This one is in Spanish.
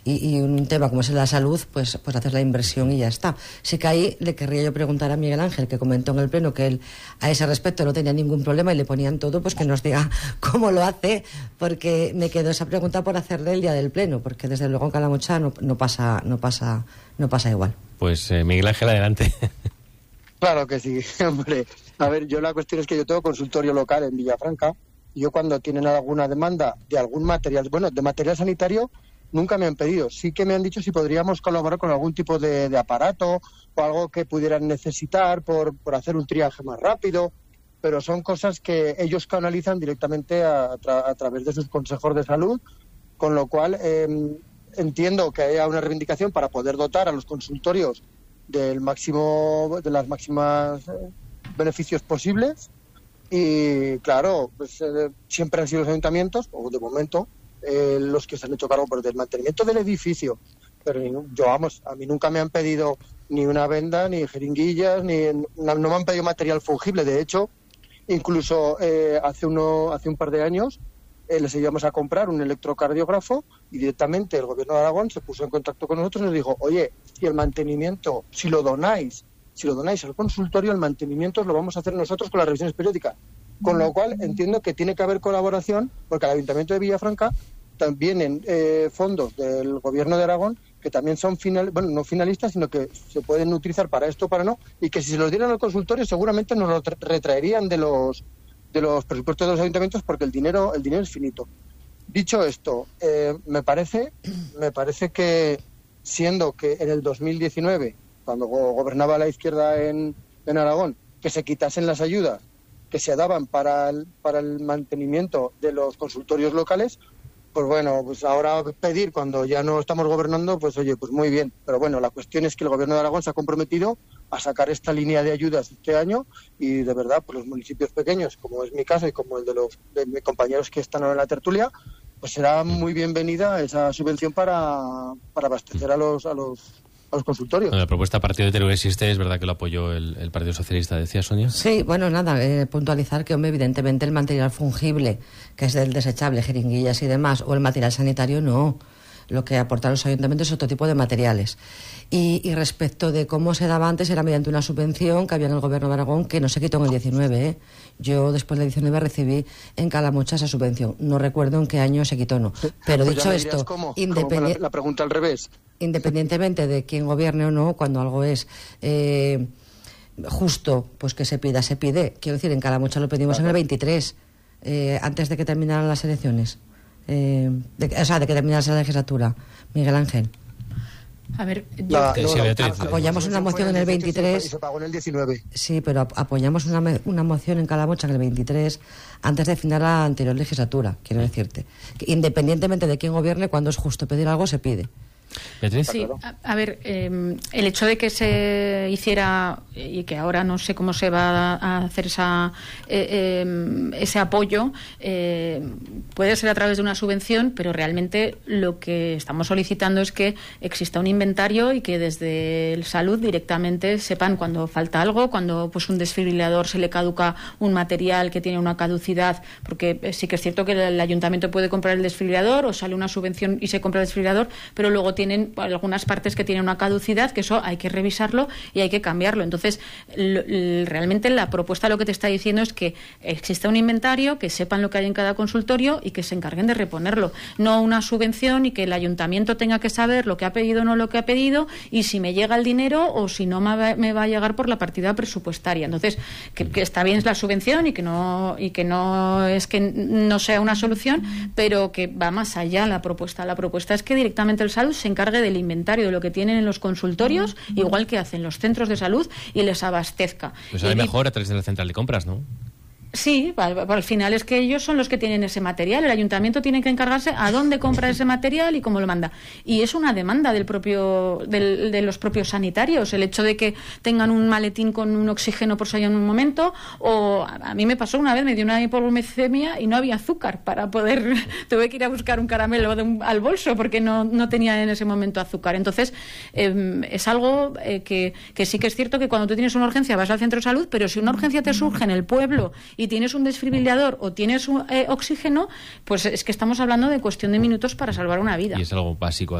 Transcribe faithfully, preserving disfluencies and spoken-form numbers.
y, y un tema como es la salud, pues, pues haces la inversión y ya está. Sí que ahí le querría yo preguntar a Miguel Ángel, que comentó en el pleno que él a ese respecto no tenía ningún problema y le ponían todo, pues que nos diga cómo lo hace, porque me quedó esa pregunta por hacerle el día del pleno, porque desde luego en Calamocha no, no pasa, no pasa, no pasa igual. Pues eh, Miguel Ángel, adelante. Claro que sí, hombre. A ver, yo la cuestión es que yo tengo consultorio local en Villafranca. Y yo cuando tienen alguna demanda de algún material, bueno, de material sanitario, nunca me han pedido. Sí que me han dicho si podríamos colaborar con algún tipo de, de aparato o algo que pudieran necesitar por, por hacer un triaje más rápido, pero son cosas que ellos canalizan directamente a, tra- a través de sus consejos de salud, con lo cual eh, entiendo que haya una reivindicación para poder dotar a los consultorios del máximo, de las máximas eh, beneficios posibles. Y claro, pues eh, siempre han sido los ayuntamientos, o de momento, eh, los que se han hecho cargo por el mantenimiento del edificio. Pero yo, vamos, a mí nunca me han pedido ni una venda, ni jeringuillas, ni no, no me han pedido material fungible. De hecho, incluso eh, hace uno hace un par de años eh, les íbamos a comprar un electrocardiógrafo y directamente el gobierno de Aragón se puso en contacto con nosotros y nos dijo, oye, si el mantenimiento, si lo donáis, si lo donáis al consultorio, el mantenimiento lo vamos a hacer nosotros con las revisiones periódicas. Con lo cual entiendo que tiene que haber colaboración, porque al Ayuntamiento de Villafranca también en eh, fondos del Gobierno de Aragón, que también son final, bueno, no finalistas, sino que se pueden utilizar para esto o para no, y que si se los dieran al consultorio seguramente nos lo tra- retraerían de los de los presupuestos de los ayuntamientos, porque el dinero el dinero es finito. Dicho esto, eh, me parece me parece que siendo que en el dos mil diecinueve, cuando go- gobernaba la izquierda en, en Aragón, que se quitasen las ayudas que se daban para el, para el mantenimiento de los consultorios locales, pues bueno, pues ahora pedir cuando ya no estamos gobernando, pues oye, pues muy bien. Pero bueno, la cuestión es que el Gobierno de Aragón se ha comprometido a sacar esta línea de ayudas este año y de verdad, pues los municipios pequeños, como es mi caso y como el de los de mis compañeros que están ahora en la tertulia, pues será muy bienvenida esa subvención para, para abastecer a los a los a los consultorios. La propuesta Partido de Teruel existe, es verdad que lo apoyó el, el Partido Socialista, decía Sonia. Sí, bueno, nada, eh, puntualizar que, hombre, evidentemente el material fungible, que es del desechable, jeringuillas y demás, o el material sanitario, no. Lo que aportan los ayuntamientos es otro tipo de materiales. Y, y respecto de cómo se daba antes, era mediante una subvención que había en el Gobierno de Aragón, que no se quitó en el diecinueve. ¿eh? Yo después del diecinueve recibí en Calamocha esa subvención. No recuerdo en qué año se quitó, no. Pero pues dicho esto, cómo, independien- cómo la, la pregunta al revés. independientemente de quién gobierne o no, cuando algo es eh, justo, pues que se pida, se pide. Quiero decir, en Calamocha lo pedimos claro. en el veintitrés, eh, antes de que terminaran las elecciones. Eh, de, o sea, de que terminase la legislatura. Miguel Ángel. A ver, yo la, sí, no, sí, la, apoyamos una moción en el veintitrés. Y se pagó en el diecinueve. Sí, pero apoyamos una, una moción en Calamocha en el veintitrés antes de final la anterior legislatura, quiero decirte. Que independientemente de quién gobierne, cuando es justo pedir algo, se pide. Beatriz. Sí, a, a ver, eh, el hecho de que se hiciera y que ahora no sé cómo se va a hacer esa, eh, eh, ese apoyo, eh, puede ser a través de una subvención, pero realmente lo que estamos solicitando es que exista un inventario y que desde el salud directamente sepan cuando falta algo, cuando pues un desfibrilador se le caduca un material que tiene una caducidad, porque sí que es cierto que el ayuntamiento puede comprar el desfibrilador o sale una subvención y se compra el desfibrilador, pero luego tienen algunas partes que tienen una caducidad, que eso hay que revisarlo y hay que cambiarlo. Entonces, l- l- realmente la propuesta lo que te está diciendo es que exista un inventario, que sepan lo que hay en cada consultorio y que se encarguen de reponerlo. No una subvención y que el ayuntamiento tenga que saber lo que ha pedido o no lo que ha pedido y si me llega el dinero o si no me va, me va a llegar por la partida presupuestaria. Entonces, que, que está bien la subvención y que no y que no es que no sea una solución, pero que va más allá la propuesta. La propuesta es que directamente el salud se encargue del inventario de lo que tienen en los consultorios, igual que hacen los centros de salud, y les abastezca. Pues sale mejor a través de la central de compras, ¿no? Sí, al, al final es que ellos son los que tienen ese material. El ayuntamiento tiene que encargarse a dónde compra ese material y cómo lo manda. Y es una demanda del propio del, de los propios sanitarios, el hecho de que tengan un maletín con un oxígeno por si hay en un momento. O a, a mí me pasó una vez, me dio una hipoglucemia y no había azúcar para poder... Tuve que ir a buscar un caramelo de un, al bolso porque no, no tenía en ese momento azúcar. Entonces, eh, es algo eh, que, que sí que es cierto que cuando tú tienes una urgencia vas al centro de salud, pero si una urgencia te surge en el pueblo y tienes un desfibrilador o tienes un, eh, oxígeno, pues es que estamos hablando de cuestión de minutos para salvar una vida. Y es algo básico.